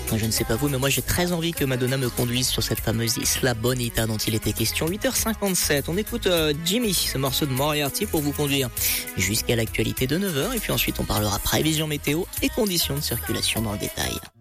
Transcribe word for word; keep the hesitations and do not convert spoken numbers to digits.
Je ne sais pas vous, mais moi j'ai très envie que Madonna me conduise sur cette fameuse Isla Bonita dont il était question. huit heures cinquante-sept, on écoute euh, Jimmy, ce morceau de Moriarty pour vous conduire jusqu'à l'actualité de neuf heures. Et puis ensuite on parlera prévision météo et conditions de circulation dans le détail.